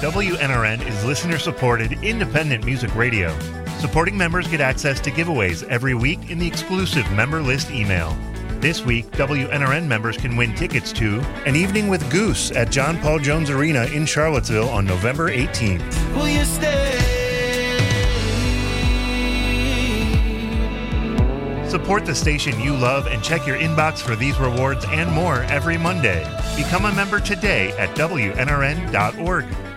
WNRN is listener-supported, independent music radio. Supporting members get access to giveaways every week in the exclusive member list email. This week, WNRN members can win tickets to An Evening with Goose at John Paul Jones Arena in Charlottesville on November 18th. Will you stay? Support the station you love and check your inbox for these rewards and more every Monday. Become a member today at WNRN.org.